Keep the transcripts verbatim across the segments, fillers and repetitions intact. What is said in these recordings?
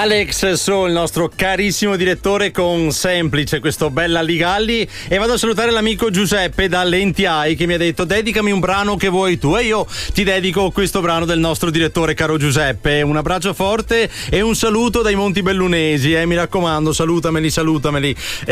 Alex Soul, il nostro carissimo direttore con Semplice, questo bella Ligalli. E vado a salutare l'amico Giuseppe dall'N T I che mi ha detto: dedicami un brano che vuoi tu, e io ti dedico questo brano del nostro direttore, caro Giuseppe. Un abbraccio forte e un saluto dai Monti Bellunesi, eh, mi raccomando, salutameli, salutameli.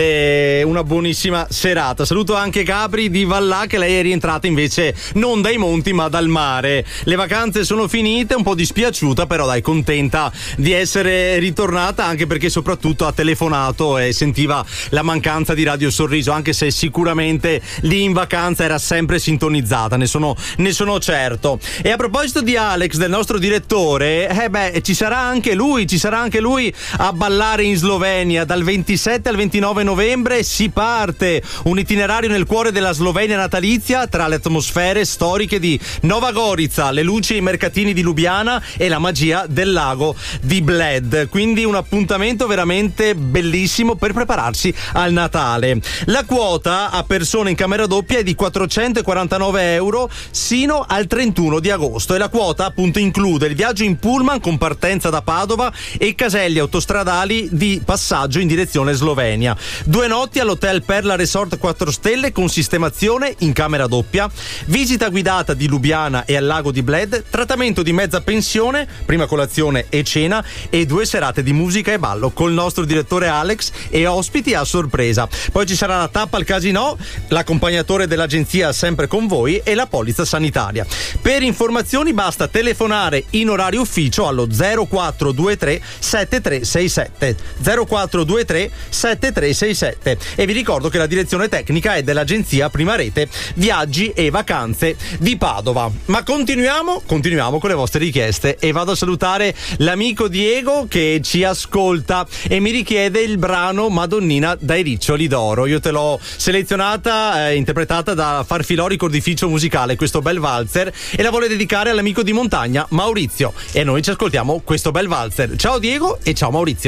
E una buonissima serata. Saluto anche Capri di Vallà, che lei è rientrata invece non dai monti ma dal mare. Le vacanze sono finite, un po' dispiaciuta, però dai, contenta di essere ritornata, anche perché soprattutto ha telefonato e sentiva la mancanza di Radio Sorriso, anche se sicuramente lì in vacanza era sempre sintonizzata, ne sono, ne sono certo. E a proposito di Alex, del nostro direttore, eh beh, ci sarà anche lui, ci sarà anche lui a ballare in Slovenia dal ventisette al ventinove novembre. Si parte un itinerario nel cuore della Slovenia natalizia, tra le atmosfere storiche di Nova Gorica, le luci e i mercatini di Lubiana e la magia del lago di Bled. Quindi un appuntamento veramente bellissimo per prepararsi al Natale. La quota a persone in camera doppia è di quattrocentoquarantanove euro sino al trentuno di agosto, e la quota appunto include il viaggio in pullman con partenza da Padova e caselli autostradali di passaggio in direzione Slovenia. Due notti all'Hotel Perla Resort quattro stelle con sistemazione in camera doppia, visita guidata di Lubiana e al lago di Bled, trattamento di mezza pensione, prima colazione e cena, e due serate di musica e ballo col nostro direttore Alex e ospiti a sorpresa. Poi ci sarà la tappa al casino, l'accompagnatore dell'agenzia sempre con voi e la polizza sanitaria. Per informazioni basta telefonare in orario ufficio allo zero quattro due tre sette tre sei sette zero quattro due tre sette tre sei sette, e vi ricordo che la direzione tecnica è dell'agenzia Prima Rete Viaggi e Vacanze di Padova. Ma continuiamo, continuiamo con le vostre richieste, e vado a salutare l'amico Diego che ci ascolta e mi richiede il brano Madonnina dai Riccioli d'Oro. Io te l'ho selezionata, eh, interpretata da Farfilori Cordificio Musicale, questo bel valzer, e la vuole dedicare all'amico di montagna Maurizio, e noi ci ascoltiamo questo bel valzer. Ciao Diego e ciao Maurizio.